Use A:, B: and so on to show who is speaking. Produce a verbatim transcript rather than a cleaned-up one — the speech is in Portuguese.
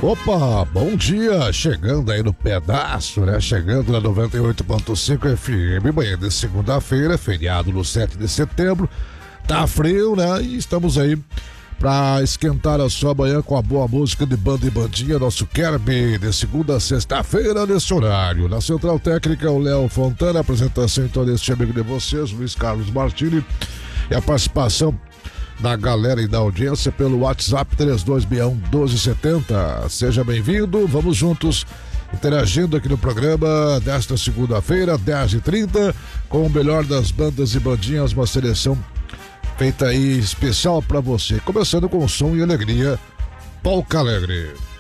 A: Opa, bom dia, chegando aí no pedaço, né? Chegando na noventa e oito ponto cinco F M, manhã de segunda-feira, feriado no sete de setembro, tá frio, né? E estamos aí pra esquentar a sua manhã com a boa música de banda e bandinha, nosso Kerb, de segunda a sexta-feira nesse horário. Na Central Técnica, o Léo Fontana, apresentação então deste amigo de vocês, Luiz Carlos Martini, e a participação da galera e da audiência pelo WhatsApp três dois seis um, um dois sete zero. Seja bem-vindo, vamos juntos interagindo aqui no programa desta segunda-feira, dez e trinta, com o melhor das bandas e bandinhas, uma seleção feita aí especial pra você. Começando com som e alegria, Polka Alegre.